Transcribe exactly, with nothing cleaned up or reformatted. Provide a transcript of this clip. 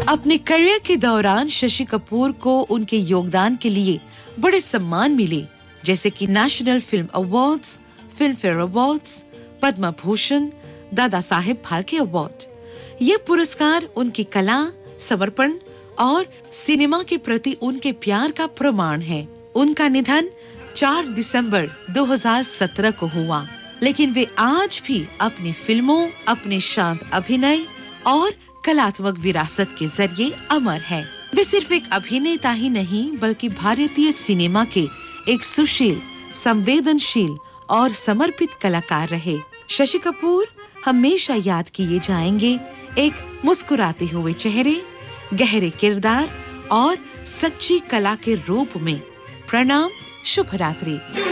अपने करियर के दौरान शशि कपूर को उनके योगदान के लिए बड़े सम्मान मिले, जैसे कि national film awards, film fair awards, Padma Bhushan, Dada Saheb Phalke award. ये पुरस्कार उनकी कला, समर्पण और सिनेमा के प्रति उनके प्यार का प्रमाण है। उनका निधन चार दिसंबर दो हज़ार सत्रह को हुआ, लेकिन वे आज भी अपनी फिल्मों, अपने शांत अभिनय और कलात्मक विरासत के जरिए अमर हैं। वे सिर्फ एक अभिनेता ही नहीं, बल्कि भारतीय सिनेमा के एक सुशील, संवेदनशील और समर्पित कलाकार रहे। शशि कपूर हमेशा याद किए जाएंगे एक मुस्कुराते हुए चेहरे, गहरे किरदार और सच्ची कला के रूप में। प्रणाम, शुभ रात्रि।